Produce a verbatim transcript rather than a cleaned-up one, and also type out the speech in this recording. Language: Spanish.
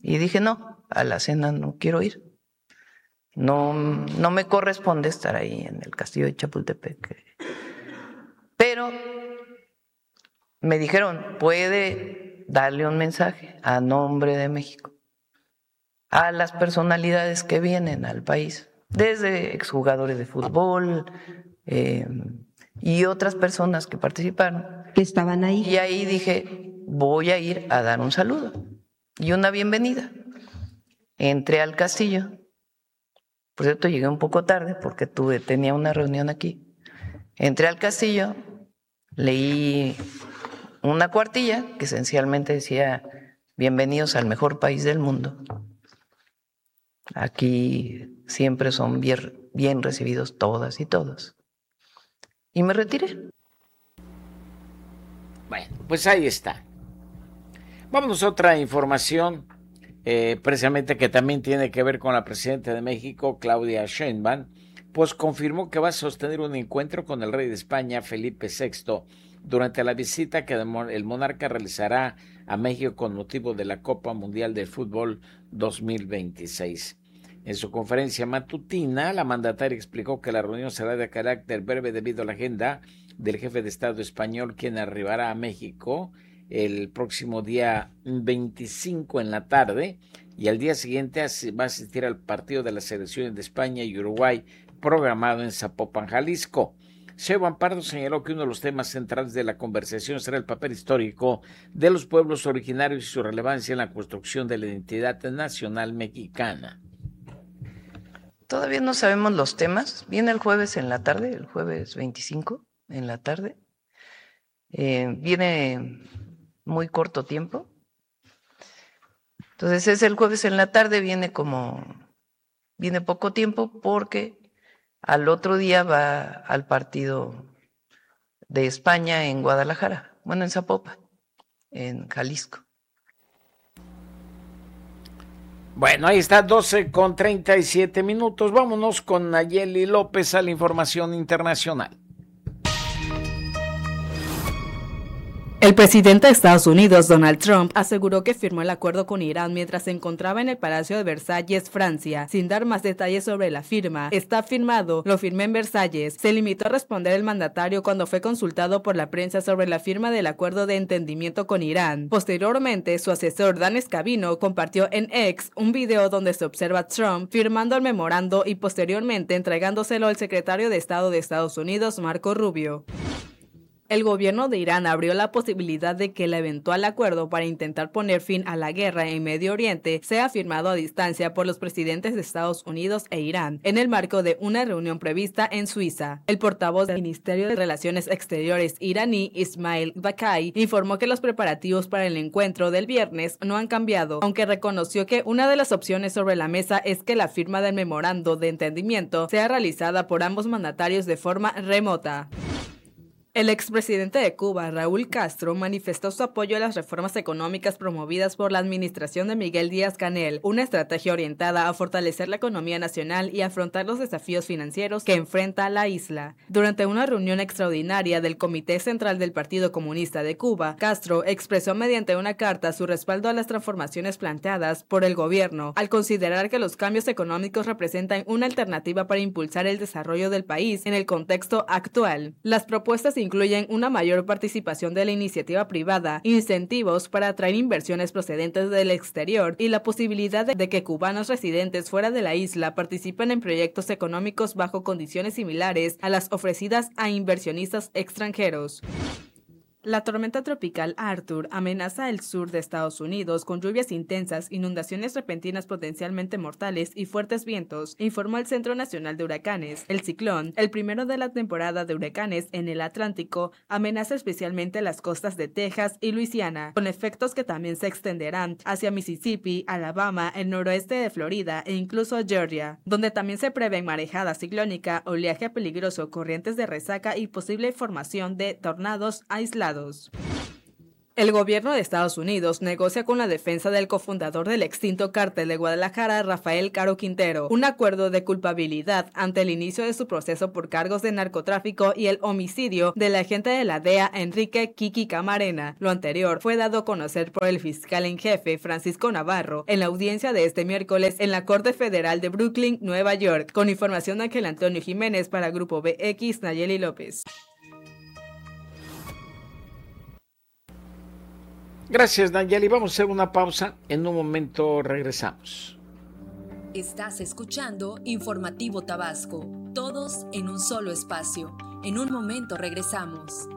Y dije, no, a la cena no quiero ir. No, no me corresponde estar ahí en el castillo de Chapultepec. Pero me dijeron, puede darle un mensaje a nombre de México a las personalidades que vienen al país, desde exjugadores de fútbol eh, y otras personas que participaron. Que estaban ahí. Y ahí dije, voy a ir a dar un saludo y una bienvenida. Entré al castillo. Por cierto, llegué un poco tarde porque tuve, tenía una reunión aquí. Entré al castillo, leí una cuartilla que esencialmente decía, bienvenidos al mejor país del mundo. Aquí siempre son bien, bien recibidos todas y todos. Y me retiré. Bueno, pues ahí está. Vámonos a otra información, eh, precisamente que también tiene que ver con la presidenta de México, Claudia Sheinbaum, pues confirmó que va a sostener un encuentro con el rey de España, Felipe sexto, durante la visita que el monarca realizará a México con motivo de la Copa Mundial de Fútbol dos mil veintiséis. En su conferencia matutina, la mandataria explicó que la reunión será de carácter breve debido a la agenda del jefe de Estado español, quien arribará a México el próximo día veinticinco en la tarde, y al día siguiente va a asistir al partido de las selecciones de España y Uruguay programado en Zapopan, Jalisco. Sheinbaum Pardo señaló que uno de los temas centrales de la conversación será el papel histórico de los pueblos originarios y su relevancia en la construcción de la identidad nacional mexicana. Todavía no sabemos los temas. Viene el jueves en la tarde, el jueves veinticinco en la tarde. Eh, viene muy corto tiempo. Entonces es el jueves en la tarde, viene como, viene poco tiempo porque al otro día va al partido de España en Guadalajara, bueno, en Zapopan, en Jalisco. Bueno, ahí está, doce con treinta y siete minutos. Vámonos con Nayeli López a la información internacional. El presidente de Estados Unidos, Donald Trump, aseguró que firmó el acuerdo con Irán mientras se encontraba en el Palacio de Versalles, Francia, sin dar más detalles sobre la firma. Está firmado, lo firmé en Versalles. Se limitó a responder el mandatario cuando fue consultado por la prensa sobre la firma del acuerdo de entendimiento con Irán. Posteriormente, su asesor Dan Scavino compartió en X un video donde se observa a Trump firmando el memorando y posteriormente entregándoselo al secretario de Estado de Estados Unidos, Marco Rubio. El gobierno de Irán abrió la posibilidad de que el eventual acuerdo para intentar poner fin a la guerra en Medio Oriente sea firmado a distancia por los presidentes de Estados Unidos e Irán, en el marco de una reunión prevista en Suiza. El portavoz del Ministerio de Relaciones Exteriores iraní, Ismail Bakai, informó que los preparativos para el encuentro del viernes no han cambiado, aunque reconoció que una de las opciones sobre la mesa es que la firma del memorando de entendimiento sea realizada por ambos mandatarios de forma remota. El expresidente de Cuba, Raúl Castro, manifestó su apoyo a las reformas económicas promovidas por la administración de Miguel Díaz-Canel, una estrategia orientada a fortalecer la economía nacional y afrontar los desafíos financieros que enfrenta la isla. Durante una reunión extraordinaria del Comité Central del Partido Comunista de Cuba, Castro expresó mediante una carta su respaldo a las transformaciones planteadas por el gobierno, al considerar que los cambios económicos representan una alternativa para impulsar el desarrollo del país en el contexto actual. Las propuestas incluyen una mayor participación de la iniciativa privada, incentivos para atraer inversiones procedentes del exterior y la posibilidad de que cubanos residentes fuera de la isla participen en proyectos económicos bajo condiciones similares a las ofrecidas a inversionistas extranjeros. La tormenta tropical Arthur amenaza el sur de Estados Unidos con lluvias intensas, inundaciones repentinas potencialmente mortales y fuertes vientos, informó el Centro Nacional de Huracanes. El ciclón, el primero de la temporada de huracanes en el Atlántico, amenaza especialmente las costas de Texas y Luisiana, con efectos que también se extenderán hacia Mississippi, Alabama, el noroeste de Florida e incluso Georgia, donde también se prevén marejada ciclónica, oleaje peligroso, corrientes de resaca y posible formación de tornados aislados. El gobierno de Estados Unidos negocia con la defensa del cofundador del extinto cártel de Guadalajara, Rafael Caro Quintero, un acuerdo de culpabilidad ante el inicio de su proceso por cargos de narcotráfico y el homicidio del agente de la D E A, Enrique Kiki Camarena. Lo anterior fue dado a conocer por el fiscal en jefe, Francisco Navarro, en la audiencia de este miércoles en la Corte Federal de Brooklyn, Nueva York, con información de Ángel Antonio Jiménez para Grupo B X, Nayeli López. Gracias, Nayeli. Vamos a hacer una pausa. En un momento regresamos. Estás escuchando Informativo Tabasco, todos en un solo espacio. En un momento regresamos.